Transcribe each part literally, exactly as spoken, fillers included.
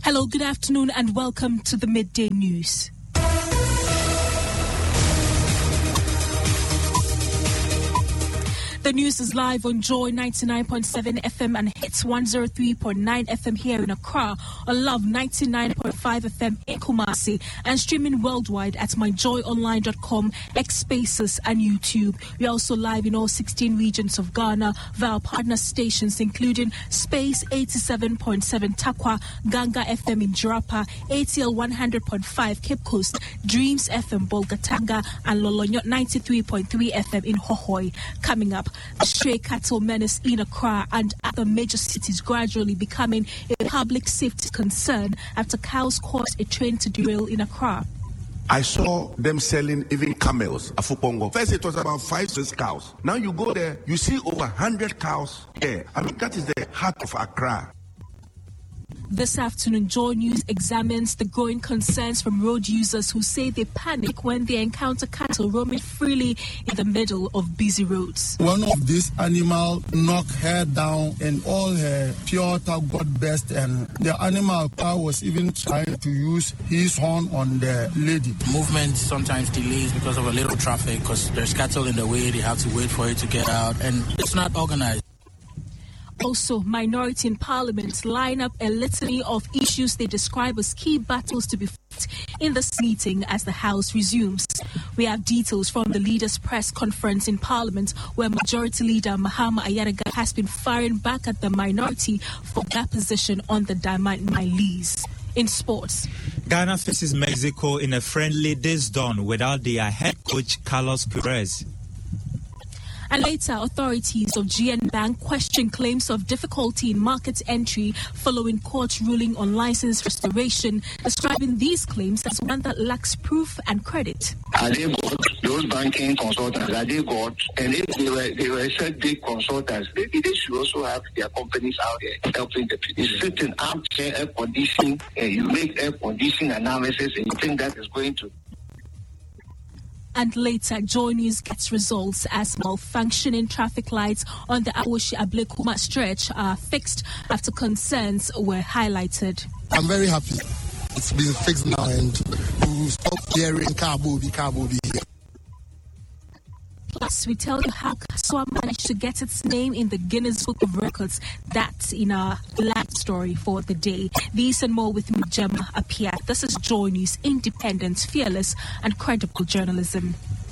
Hello, good afternoon, and welcome to the Midday News. The news is live on Joy ninety-nine point seven F M and Hits one oh three point nine F M here in Accra, on Love ninety-nine point five F M in Kumasi, and streaming worldwide at my joy online dot com, X Spaces, and YouTube. We're also live in all sixteen regions of Ghana via our partner stations, including Space eighty-seven point seven Takwa, Ganga F M in Jirapa, A T L one hundred point five Cape Coast, Dreams F M Bolgatanga, and Lolonyo ninety-three point three F M in Hohoi. Coming up, the stray cattle menace in Accra and other major cities gradually becoming a public safety concern after cows caused a train to derail in Accra. I saw them selling even camels, Afupongo. First it was about five, six cows. Now you go there, you see over one hundred cows there. I mean, that is the heart of Accra. This afternoon, Joy News examines the growing concerns from road users who say they panic when they encounter cattle roaming freely in the middle of busy roads. One of these animals knocked her down and all her Toyota got best, and the animal car was even trying to use his horn on the lady. Movement sometimes delays because of a little traffic, because there's cattle in the way, they have to wait for it to get out, and it's not organized. Also, minority in parliament line up a litany of issues they describe as key battles to be fought in this meeting as the House resumes. We have details from the leaders' press conference in parliament, where Majority Leader Mahama Ayariga has been firing back at the minority for their position on the Diamond Mine lease. In sports, Ghana faces Mexico in a friendly this dawn without their head coach Carlos Perez. And later, authorities of G N Bank question claims of difficulty in market entry following court ruling on license restoration, describing these claims as one that lacks proof and credit. Are they got those banking consultants? Are they got? And if they were, they were said big consultants, maybe they should also have their companies out there helping the people. You sit in armchair air conditioning, and you make air conditioning analysis, and you think that is going to. And later, Joy News gets results as malfunctioning traffic lights on the Awoshi-Ablekuma stretch are fixed after concerns were highlighted. I'm very happy. It's been fixed now, and we'll stop hearing Kabobi, Kabobi here. Plus, we tell you how Kaswa managed to get its name in the Guinness Book of Records. That's in our last story for the day. These and more with me, Gemma Apia. This is Joy News, independent, fearless, and credible journalism.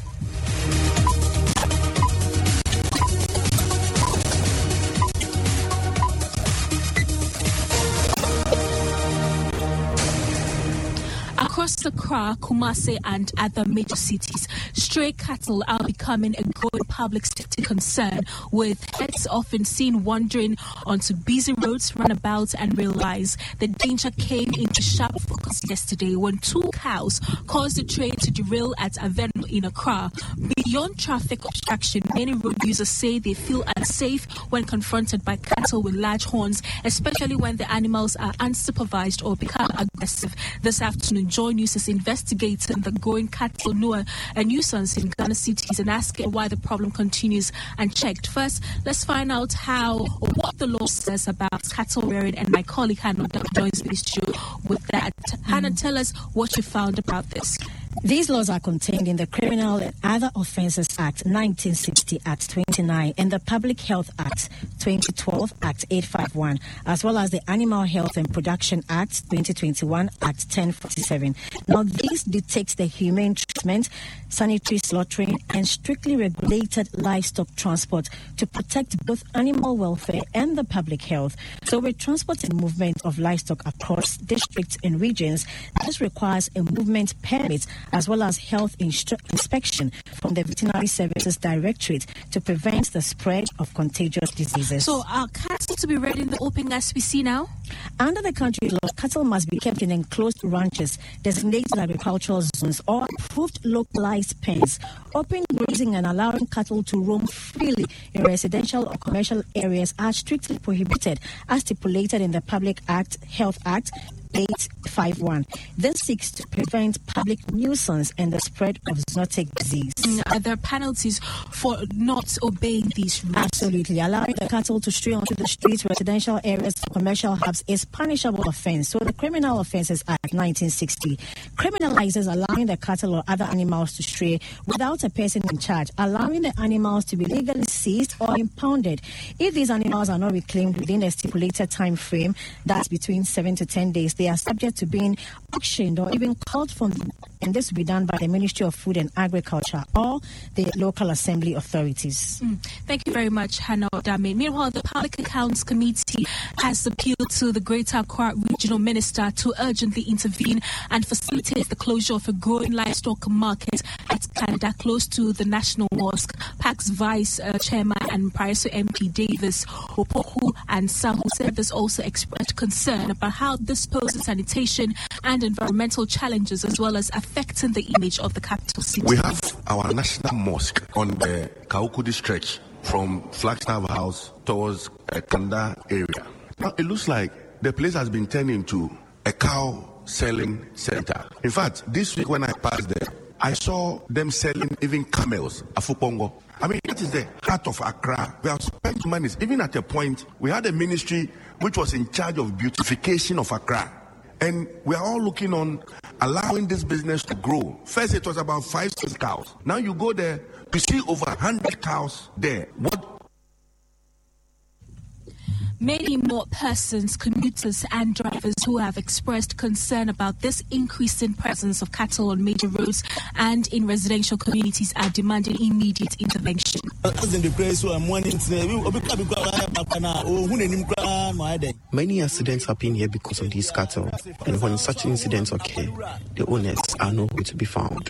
Across Accra, Kumasi, and other major cities, stray cattle are becoming a growing public safety concern, with heads often seen wandering onto busy roads, runabouts, and rail lines. The danger came into sharp focus yesterday when two cows caused the train to derail at Avenue in Accra. Beyond traffic obstruction, many road users say they feel unsafe when confronted by cattle with large horns, especially when the animals are unsupervised or become aggressive. This afternoon, Joy News is investigating the growing cattle nu- a nuisance in Ghana cities and asking why the problem continues unchecked. First, let's find out how or what the law says about cattle rearing, and my colleague Hannah joins me with that. Mm. Hannah, tell us what you found about this. These laws are contained in the Criminal and Other Offences Act nineteen sixty Act twenty-nine and the Public Health Act twenty twelve Act eight fifty-one, as well as the Animal Health and Production Act twenty twenty-one Act ten forty-seven. Now, these dictate the humane treatment, sanitary slaughtering, and strictly regulated livestock transport to protect both animal welfare and the public health. So, with transport and movement of livestock across districts and regions, this requires a movement permit as well as health instru- inspection from the Veterinary Services Directorate to prevent the spread of contagious diseases. So, are cattle to be reared in the open as we see now? Under the country's law, cattle must be kept in enclosed ranches, designated agricultural zones, or approved localized pens. Open grazing and allowing cattle to roam freely in residential or commercial areas are strictly prohibited, as stipulated in the Public Act, Health Act eight fifty-one. This seeks to prevent public nuisance and the spread of zoonotic disease. Are there penalties for not obeying these rules? Absolutely. Allowing the cattle to stray onto the streets, residential areas, commercial hubs calves is punishable offense. So the Criminal Offences Act nineteen sixty criminalizes allowing the cattle or other animals to stray without a person in charge, allowing the animals to be legally seized or impounded. If these animals are not reclaimed within a stipulated time frame, that's between seven to ten days, they are subject to being auctioned or even called from, and this will be done by the Ministry of Food and Agriculture or the local assembly authorities. Mm. Thank you very much, Hannah Odame. Meanwhile, the Public Accounts Committee has appealed to the Greater Accra Regional Minister to urgently intervene and facilitate the closure of a growing livestock market at Canada, close to the National Mosque. P A C's Vice uh, Chairman and Pariso M P Davis Opoku and Sahu said this also expressed concern about how this poses sanitation and environmental challenges, as well as affecting the image of the capital city. We have our National Mosque on the Kaukudi stretch from Flagstaff House towards a Kanda area. Now, it looks like the place has been turned into a cow selling center. In fact, this week when I passed there, I saw them selling even camels, Afupongo. I mean, that is the heart of Accra. We have spent money, even at a point, we had a ministry which was in charge of beautification of Accra. And we are all looking on allowing this business to grow. First, it was about five, six cows. Now you go there, you see over one hundred cows there. What? Many more persons, commuters and drivers who have expressed concern about this increasing presence of cattle on major roads and in residential communities are demanding immediate intervention. Many accidents happen here because of these cattle, and when such incidents occur, the owners are nowhere to be found.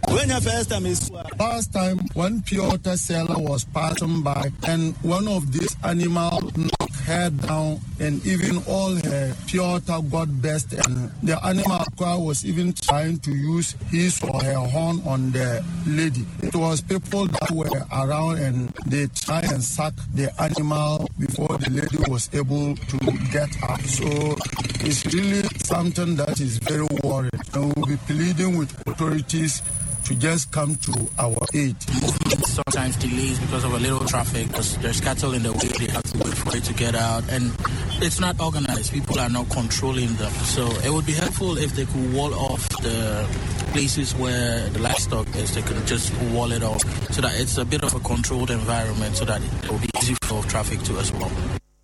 Last time, one pure water seller was passing by, and one of these animals knocked her down, and even all her pure water got burst, and the animal was even trying to use his or her horn on the lady. It was people that were around, and they tried and sack the animal before the lady was able to get up. So it's really something that is very worrying, and we'll be pleading with authorities to just come to our aid. Sometimes delays because of a little traffic, because there's cattle in the way, they have to wait for it to get out, and it's not organized. People are not controlling them. So it would be helpful if they could wall off the places where the livestock is. They could just wall it off so that it's a bit of a controlled environment, so that it will be easy for traffic to as well.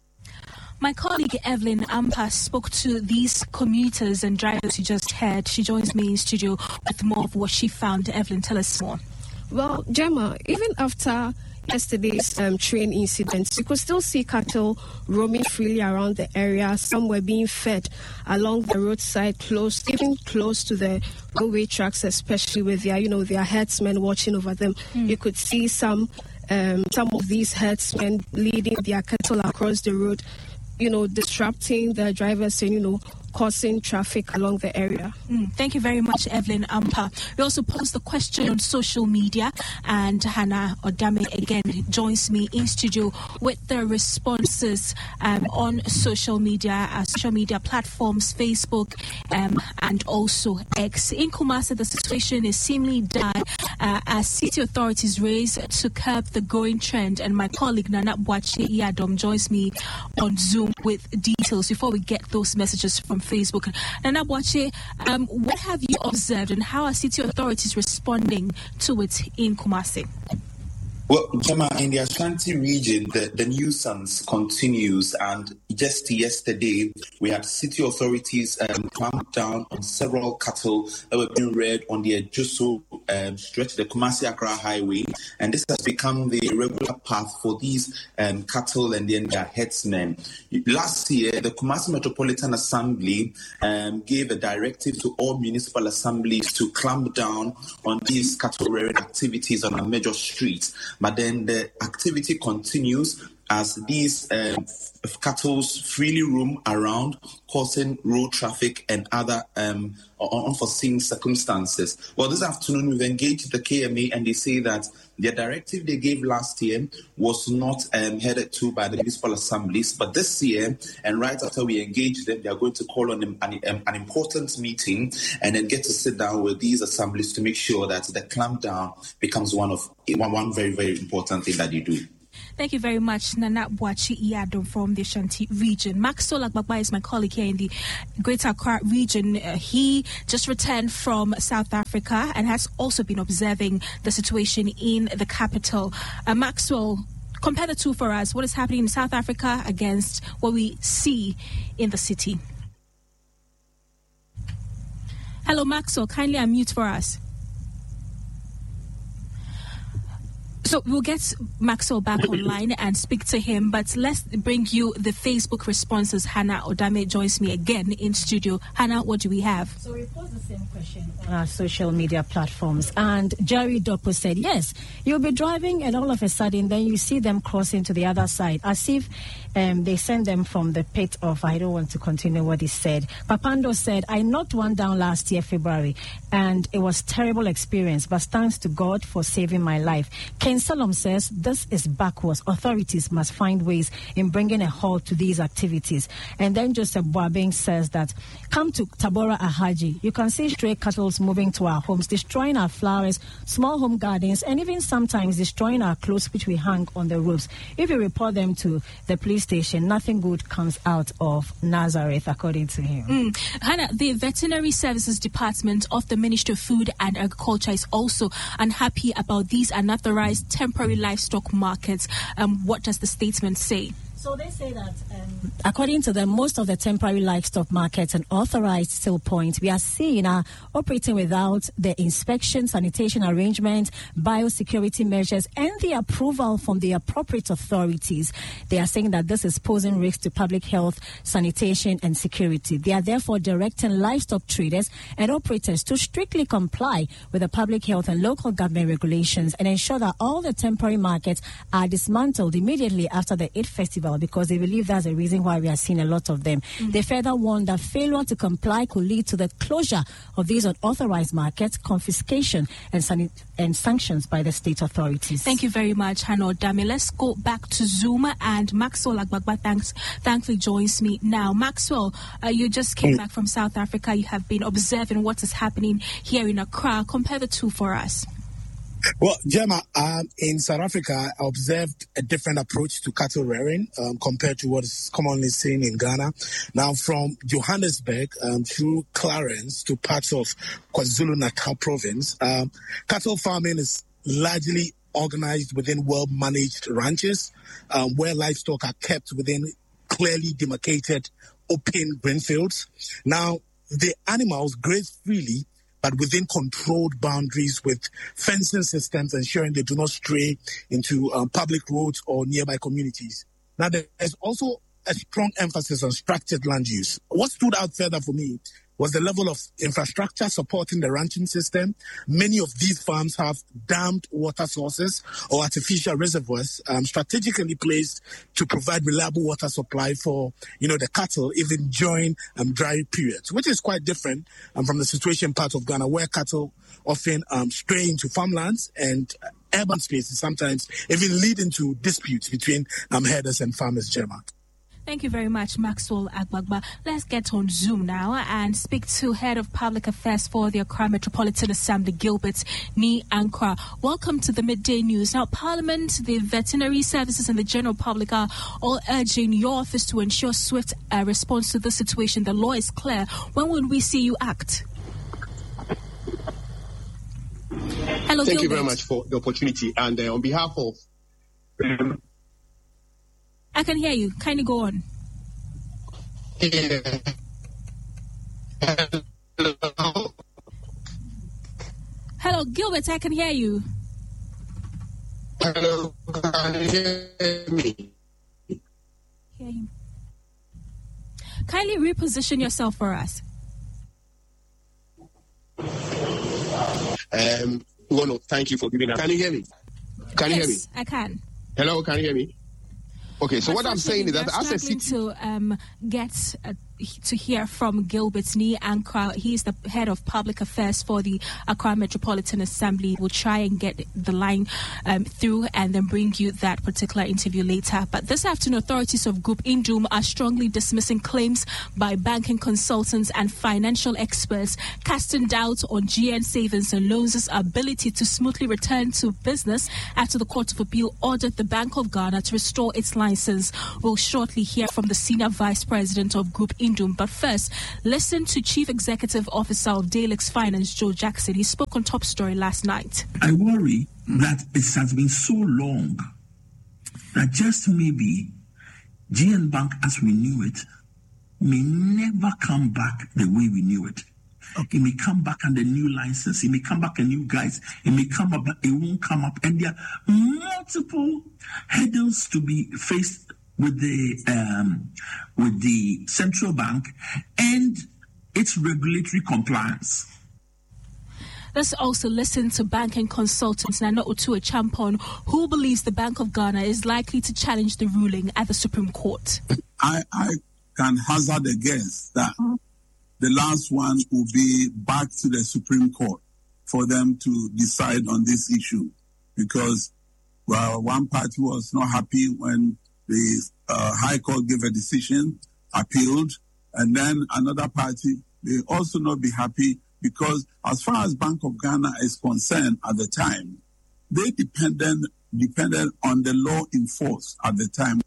My colleague Evelyn Ampa spoke to these commuters and drivers you just heard. She joins me in studio with more of what she found. Evelyn, tell us more. Well, Gemma, even after yesterday's um, train incidents, you could still see cattle roaming freely around the area. Some were being fed along the roadside, close, even close to the railway tracks, especially with their, you know, their herdsmen watching over them. Mm. You could see some, um, some of these herdsmen leading their cattle across the road, you know, disrupting the drivers and, you know, causing traffic along the area. Mm, thank you very much, Evelyn Ampa. We also posed the question on social media, and Hannah Odame again joins me in studio with the responses um, on social media, uh, social media platforms, Facebook, um, and also X. In Kumasi, the situation is seemingly dire uh, as city authorities race to curb the growing trend, and my colleague Nana Boache Iadom joins me on Zoom with details before we get those messages from Facebook. Nana Boache, um, what have you observed and how are city authorities responding to it in Kumasi? Well, Gemma, in the Ashanti region, the, the nuisance continues, and just yesterday, we had city authorities um, clamp down on several cattle that were being reared on the Ejuso um, stretch, the Kumasi-Accra Highway, and this has become the regular path for these um, cattle and then their headsmen. Last year, the Kumasi Metropolitan Assembly um, gave a directive to all municipal assemblies to clamp down on these cattle rearing activities on a major street. But then the activity continues as these uh, cattle freely roam around, causing road traffic and other um, unforeseen circumstances. Well, this afternoon we've engaged the K M A, and they say that the directive they gave last year was not um, headed to by the municipal assemblies, but this year, and right after we engage them, they are going to call on an, an, an important meeting and then get to sit down with these assemblies to make sure that the clampdown becomes one of one, one very, very important thing that you do. Thank you very much, Nana Boachi Iyadom from the Ashanti region. Maxwell Agbagba is my colleague here in the Greater Accra region. Uh, he just returned from South Africa and has also been observing the situation in the capital. Uh, Maxwell, compare the two for us. What is happening in South Africa against what we see in the city? Hello, Maxwell. Kindly unmute for us. So we'll get Maxwell back online and speak to him, but let's bring you the Facebook responses. Hannah Odame joins me again in studio. Hannah, what do we have? So we posed the same question on our social media platforms, and Jerry Dopo said, yes, you'll be driving and all of a sudden then you see them crossing to the other side, as if um, they send them from the pit of, I don't want to continue what he said. Papando said, I knocked one down last year, February, and it was a terrible experience, but thanks to God for saving my life. Ken Salom says, this is backwards. Authorities must find ways in bringing a halt to these activities. And then Joseph Boabeng says that, come to Tabora Ahaji. You can see stray cattle moving to our homes, destroying our flowers, small home gardens, and even sometimes destroying our clothes which we hang on the roofs. If you report them to the police station, nothing good comes out of Nazareth, according to him. Mm. Hannah, the Veterinary Services Department of the Ministry of Food and Agriculture is also unhappy about these unauthorized temporary livestock markets. Um, what does the statement say? So they say that, um, according to them, most of the temporary livestock markets and authorized sale points we are seeing are operating without the inspection, sanitation arrangements, biosecurity measures, and the approval from the appropriate authorities. They are saying that this is posing risks to public health, sanitation, and security. They are therefore directing livestock traders and operators to strictly comply with the public health and local government regulations and ensure that all the temporary markets are dismantled immediately after the Eid festival, because they believe that's the reason why we are seeing a lot of them. Mm-hmm. They further warn that failure to comply could lead to the closure of these unauthorized markets, confiscation, and, san- and sanctions by the state authorities. Thank you very much, Hannah Odame. Let's go back to Zoom, and Maxwell Agbagba thanks, thankfully joins me now. Maxwell, uh, you just came mm-hmm. back from South Africa. You have been observing what is happening here in Accra. Compare the two for us. Well, Gemma, um, in South Africa, I observed a different approach to cattle rearing um, compared to what is commonly seen in Ghana. Now, from Johannesburg um, through Clarence to parts of KwaZulu-Natal province, um, cattle farming is largely organized within well-managed ranches um, where livestock are kept within clearly demarcated open grain fields. Now, the animals graze freely, but within controlled boundaries with fencing systems ensuring they do not stray into um, public roads or nearby communities. Now, there's also a strong emphasis on structured land use. What stood out further for me was the level of infrastructure supporting the ranching system. Many of these farms have dammed water sources or artificial reservoirs um, strategically placed to provide reliable water supply for, you know, the cattle even during um, dry periods, which is quite different um, from the situation part of Ghana where cattle often um, stray into farmlands and urban spaces, sometimes even leading to disputes between um, herders and farmers, Gemma. Thank you very much, Maxwell Agbagba. Let's get on Zoom now and speak to Head of Public Affairs for the Accra Metropolitan Assembly, Gilbert Ni Ankra. Welcome to the Midday News. Now, Parliament, the veterinary services and the general public are all urging your office to ensure swift uh, response to the situation. The law is clear. When will we see you act? Hello, Thank Gilbert. you very much for the opportunity. And uh, on behalf of... Um, I can hear you. Kindly go on. Yeah. Hello. Hello, Gilbert. I can hear you. Hello. Can you hear me? Hear you. Kindly reposition yourself for us. Um, well, no, thank you for giving us. Can you hear me? Can yes, you hear me? I can. Hello, can you hear me? Okay, so what I'm saying is that as a city to um, get uh, to hear from Gilbert Nee Ankra. He is the head of public affairs for the Accra Metropolitan Assembly. We'll try and get the line um, through and then bring you that particular interview later. But this afternoon, authorities of Group Indum are strongly dismissing claims by banking consultants and financial experts, casting doubt on G N Savings and Loans' ability to smoothly return to business after the Court of Appeal ordered the Bank of Ghana to restore its license. We'll shortly hear from the Senior Vice President of Group Indum. But first, listen to Chief Executive Officer of Dalix Finance, Joe Jackson. He spoke on Top Story last night. I worry that it has been so long that just maybe G N Bank as we knew it may never come back the way we knew it. Okay. It may come back under new license. It may come back a new guise. It may come up, but it won't come up. And there are multiple hurdles to be faced with the um, with the central bank and its regulatory compliance. Let's also listen to banking consultant Nana Otuo Champon, who believes the Bank of Ghana is likely to challenge the ruling at the Supreme Court. I, I can hazard a guess that the last one will be back to the Supreme Court for them to decide on this issue, because well, one party was not happy when the uh, High Court gave a decision, appealed, and then another party may also not be happy because as far as Bank of Ghana is concerned at the time, they depended, depended on the law in force at the time.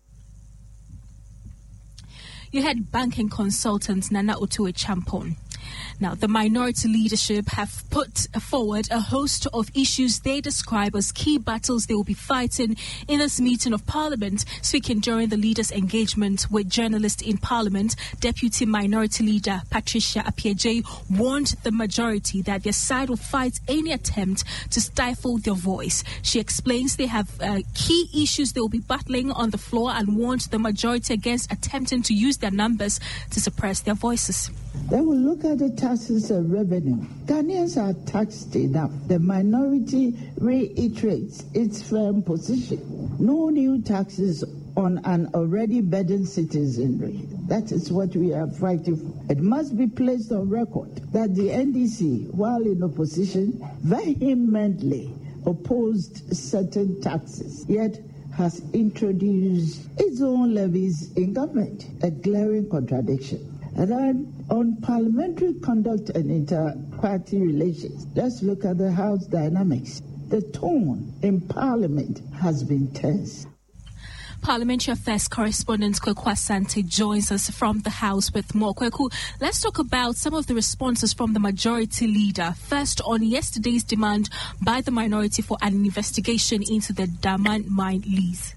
You had banking consultant Nana Otuo Champon. Now, the minority leadership have put forward a host of issues they describe as key battles they will be fighting in this meeting of Parliament. Speaking during the leaders' engagement with journalists in Parliament, Deputy Minority Leader Patricia Appiagyei warned the majority that their side will fight any attempt to stifle their voice. She explains they have uh, key issues they will be battling on the floor and warned the majority against attempting to use their numbers to suppress their voices. Then we look at the taxes and revenue. Ghanaians are taxed enough. The minority reiterates its firm position. No new taxes on an already burdened citizenry. That is what we are fighting for. It must be placed on record that the N D C, while in opposition, vehemently opposed certain taxes, yet has introduced its own levies in government, a glaring contradiction. And then on parliamentary conduct and inter-party relations, let's look at the House dynamics. The tone in Parliament has been tense. Parliamentary Affairs correspondent Kweku Asante joins us from the House with more. Kweku, let's talk about some of the responses from the majority leader. First, on yesterday's demand by the minority for an investigation into the Daman mine lease.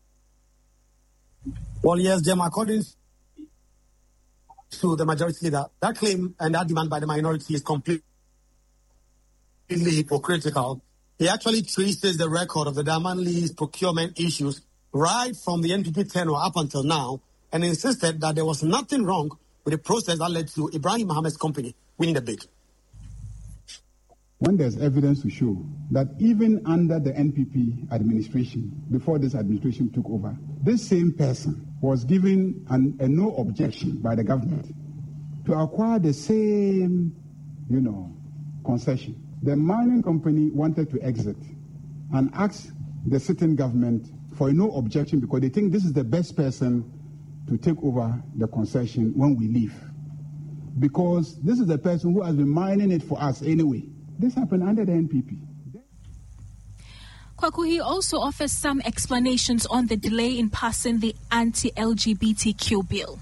Well, yes, Jim, according to the majority leader, that claim and that demand by the minority is completely hypocritical. He actually traces the record of the Daman lease procurement issues right from the N P P tenure up until now, and insisted that there was nothing wrong with the process that led to Ibrahim Mohammed's company winning the bid. When there's evidence to show that even under the N P P administration, before this administration took over, this same person was given an, a no objection by the government to acquire the same, you know, concession. The mining company wanted to exit and asked the sitting government for a no objection because they think this is the best person to take over the concession when we leave. Because this is the person who has been mining it for us anyway. This happened under the N P P. Kweku, he also offers some explanations on the delay in passing the anti-L G B T Q bill.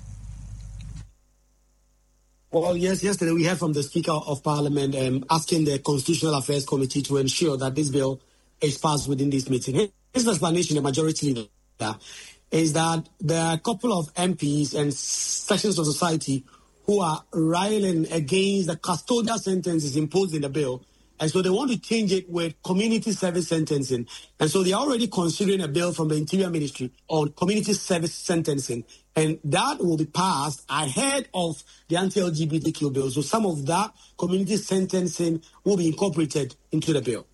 Well, yes, yesterday we heard from the Speaker of Parliament um, asking the Constitutional Affairs Committee to ensure that this bill is passed within this meeting. His explanation, the majority leader, is that there are a couple of M Ps and sections of society who are railing against the custodial sentences imposed in the bill. And so they want to change it with community service sentencing. And so they are already considering a bill from the Interior Ministry on community service sentencing. And that will be passed ahead of the anti-L G B T Q bill. So some of that community sentencing will be incorporated into the bill.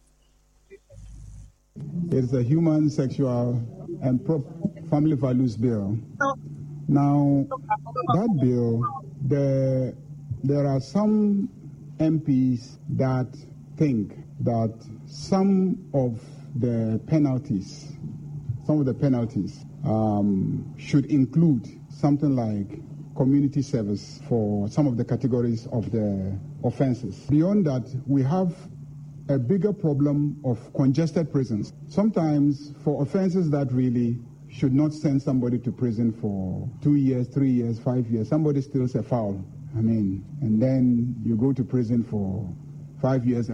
It's a human, sexual, and pro- family values bill, Now, that bill, the, there are some M Ps that think that some of the penalties, some of the penalties um, should include something like community service for some of the categories of the offenses. Beyond that, we have a bigger problem of congested prisons. Sometimes for offenses that really should not send somebody to prison for two years, three years, five years, somebody steals a fowl, I mean, and then you go to prison for five years